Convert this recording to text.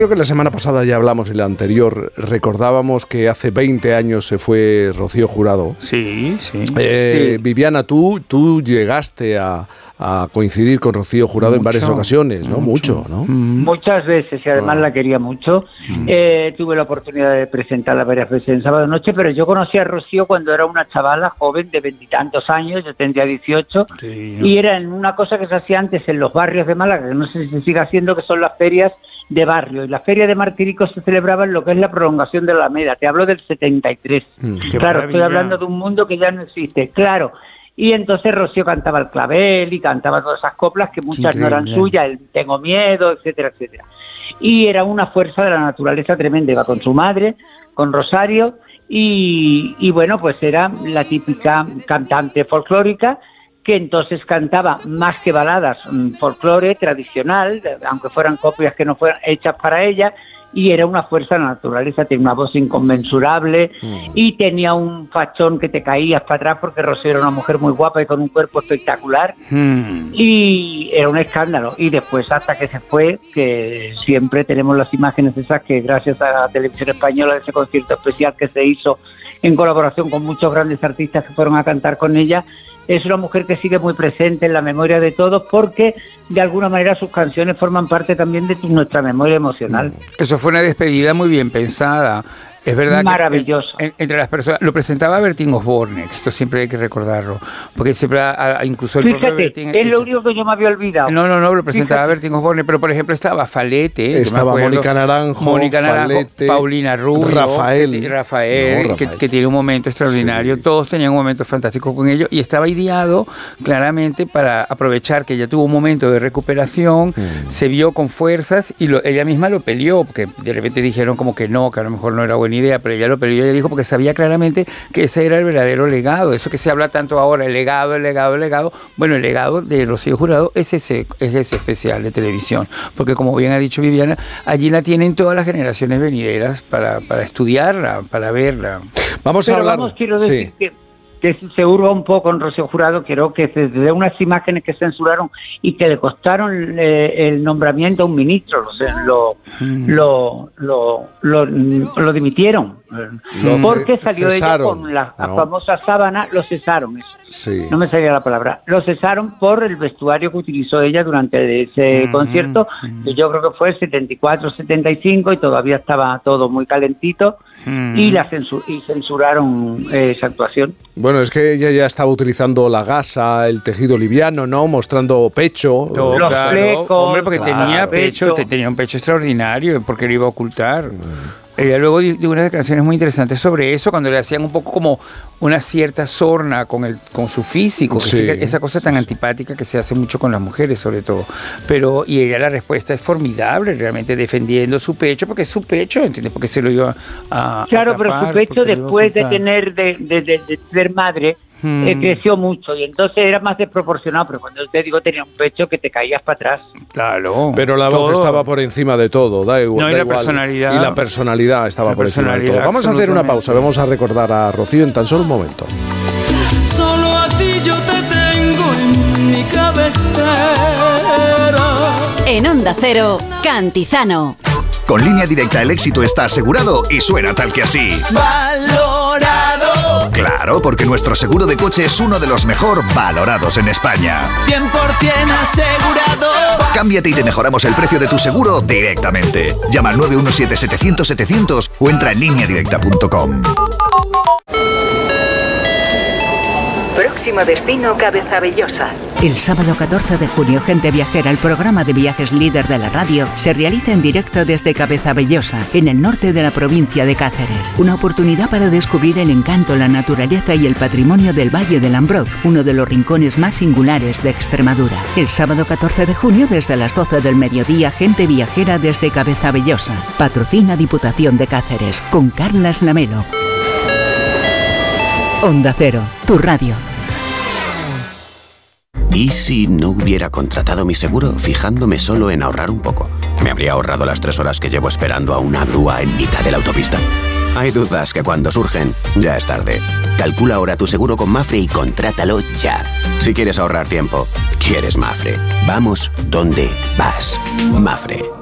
Creo que la semana pasada ya hablamos y la anterior recordábamos que hace 20 años se fue Rocío Jurado. Sí, sí. Viviana, tú llegaste a coincidir con Rocío Jurado en varias ocasiones, ¿no? Mucho, ¿no? Muchas veces, y además la quería mucho. Tuve la oportunidad de presentarla varias veces en Sábado Noche, pero yo conocí a Rocío cuando era una chavala joven de 20 y tantos años, yo tendría 18, sí, ¿no? Y era en una cosa que se hacía antes en los barrios de Málaga, que no sé si se sigue haciendo, que son las ferias de barrio, y la feria de Martiricos se celebraba en lo que es la prolongación de la Alameda. Te hablo del 73. Claro, estoy hablando de un mundo que ya no existe, claro. Y entonces Rocío cantaba el clavel y cantaba todas esas coplas que muchas no eran suyas, el Tengo miedo, etcétera, etcétera. Y era una fuerza de la naturaleza tremenda. Iba con su madre, con Rosario, y bueno, pues era la típica cantante folclórica, que entonces cantaba más que baladas, folclore tradicional, aunque fueran copias que no fueran hechas para ella, y era una fuerza de la naturaleza, tenía una voz inconmensurable y tenía un fachón que te caías para atrás, porque Rocío era una mujer muy guapa y con un cuerpo espectacular, y era un escándalo. Y después, hasta que se fue, que siempre tenemos las imágenes esas, que gracias a la Televisión Española, ese concierto especial que se hizo en colaboración con muchos grandes artistas que fueron a cantar con ella. Es una mujer que sigue muy presente en la memoria de todos, porque de alguna manera sus canciones forman parte también de nuestra memoria emocional. Eso fue una despedida muy bien pensada. Es verdad. Maravilloso. Que entre las personas lo presentaba Bertín Osborne, esto siempre hay que recordarlo, porque siempre incluso el propio Bertín, es lo único que yo me había olvidado. No, lo presentaba Bertín Osborne, pero por ejemplo estaba Falete, estaba Mónica Naranjo, Falete, Paulina Rubio, Rafael, que tiene un momento extraordinario. Sí. Todos tenían un momento fantástico con ellos, y estaba ideado claramente para aprovechar que ella tuvo un momento de recuperación, se vio con fuerzas y ella misma lo peleó, porque de repente dijeron como que no, que a lo mejor no era buena idea, pero ella lo peleó. Ella dijo, porque sabía claramente que ese era el verdadero legado, eso que se habla tanto ahora, el legado. Bueno, el legado de Rocío Jurado es ese especial de televisión, porque como bien ha dicho Viviana, allí la tienen todas las generaciones venideras para estudiarla, para verla. Quiero decir que se hurga un poco en Rocío Jurado. Quiero que desde unas imágenes que censuraron y que le costaron el nombramiento a un ministro, lo dimitieron, porque salió ella con la famosa sábana, lo cesaron, no me salía la palabra, lo cesaron por el vestuario que utilizó ella durante ese concierto, que yo creo que fue el 74-75, y todavía estaba todo muy calentito, y censuraron esa actuación. Bueno, es que ella ya estaba utilizando la gasa, el tejido liviano, ¿no? Mostrando pecho. Los flecos. Hombre, porque tenía pecho, tenía un pecho extraordinario, porque lo iba a ocultar. Ella luego dio unas declaraciones muy interesantes sobre eso, cuando le hacían un poco como una cierta sorna con su físico, esa cosa tan antipática que se hace mucho con las mujeres, sobre todo. Y ella, la respuesta es formidable, realmente defendiendo su pecho, porque es su pecho, ¿entiendes? Porque se lo iba a Claro, tapar, pero su pecho, después de tener de ser madre, creció mucho, y entonces era más desproporcionado, pero cuando te digo, tenía un pecho que te caías para atrás. Claro. Pero la voz estaba por encima de todo, da igual. No, y la personalidad. Y la personalidad estaba por encima de todo. Vamos a hacer una pausa, vamos a recordar a Rocío en tan solo un momento. Solo a ti yo te tengo en mi cabecera. En Onda Cero, Cantizano. Con Línea Directa el éxito está asegurado y suena tal que así. ¡Valorado! Claro, porque nuestro seguro de coche es uno de los mejor valorados en España. 100% asegurado. Cámbiate y te mejoramos el precio de tu seguro directamente. Llama al 917-700-700 o entra en lineadirecta.com. Próximo destino, Cabezabellosa. El sábado 14 de junio, Gente Viajera, el programa de viajes líder de la radio, se realiza en directo desde Cabezabellosa, en el norte de la provincia de Cáceres. Una oportunidad para descubrir el encanto, la naturaleza y el patrimonio del Valle del Ambroz, uno de los rincones más singulares de Extremadura. El sábado 14 de junio, desde las 12 del mediodía, Gente Viajera desde Cabezabellosa. Patrocina Diputación de Cáceres, con Carlas Lamelo. Onda Cero, tu radio. ¿Y si no hubiera contratado mi seguro fijándome solo en ahorrar un poco? ¿Me habría ahorrado las 3 horas que llevo esperando a una grúa en mitad de la autopista? Hay dudas que cuando surgen, ya es tarde. Calcula ahora tu seguro con Mafre y contrátalo ya. Si quieres ahorrar tiempo, quieres Mafre. Vamos donde vas. Mafre.